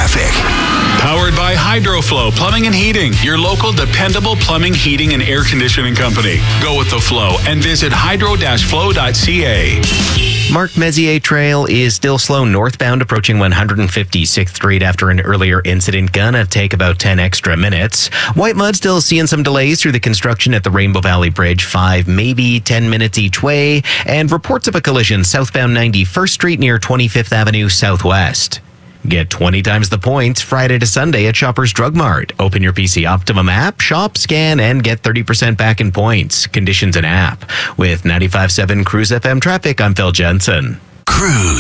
traffic. Powered by HydroFlow Plumbing and Heating, your local dependable plumbing, heating, and air conditioning company. Go with the flow and visit hydro-flow.ca. Mark Messier Trail is still slow northbound approaching 156th Street after an earlier incident. Gonna take about 10 extra minutes. White Mud still seeing some delays through the construction at the Rainbow Valley Bridge, 5, maybe 10 minutes each way. And reports of a collision southbound 91st Street near 25th Avenue Southwest. Get 20 times the points Friday to Sunday at Shoppers Drug Mart. Open your PC Optimum app, shop, scan, and get 30% back in points. Conditions and app. With 95.7 Cruise FM traffic, I'm Phil Jensen. Cruise.